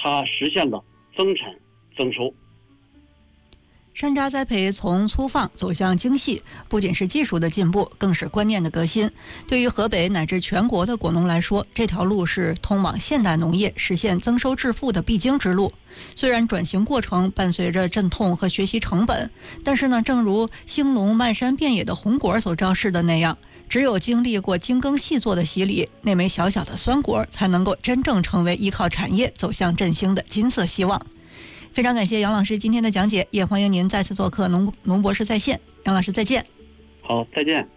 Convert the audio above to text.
它实现了增产增收。 山楂栽培从粗放走向精细，不仅是技术的进步，更是观念的革新。对于河北乃至全国的果农来说，这条路是通往现代农业实现增收致富的必经之路。虽然转型过程伴随着阵痛和学习成本，但是呢，正如兴隆漫山遍野的红果所昭示的那样，只有经历过精耕细作的洗礼，那枚小小的酸果才能够真正成为依靠产业走向振兴的金色希望。非常感谢杨老师今天的讲解，也欢迎您再次做客农博士在线。杨老师再见。 好，再见。